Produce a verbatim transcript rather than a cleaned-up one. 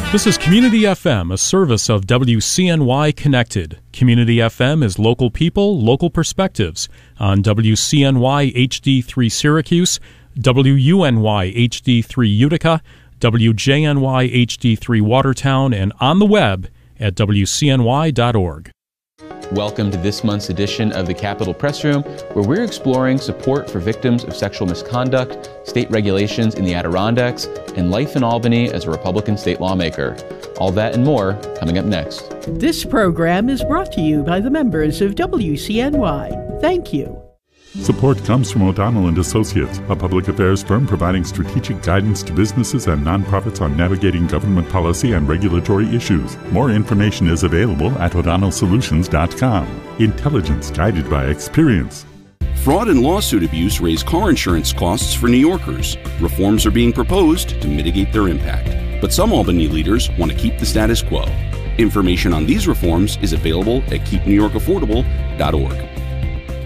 This is Community F M, a service of W C N Y Connected. Community F M is local people, local perspectives on W C N Y H D three Syracuse, W U N Y H D three Utica, W J N Y H D three Watertown, and on the web at W C N Y dot org. Welcome to this month's edition of the Capitol Press Room, where we're exploring support for victims of sexual misconduct, state regulations in the Adirondacks, and life in Albany as a Republican state lawmaker. All that and more coming up next. This program is brought to you by the members of W C N Y. Thank you. Support comes from O'Donnell and Associates, a public affairs firm providing strategic guidance to businesses and nonprofits on navigating government policy and regulatory issues. More information is available at o'donnell solutions dot com. Intelligence guided by experience. Fraud and lawsuit abuse raise car insurance costs for New Yorkers. Reforms are being proposed to mitigate their impact. But some Albany leaders want to keep the status quo. Information on these reforms is available at keep new york affordable dot org.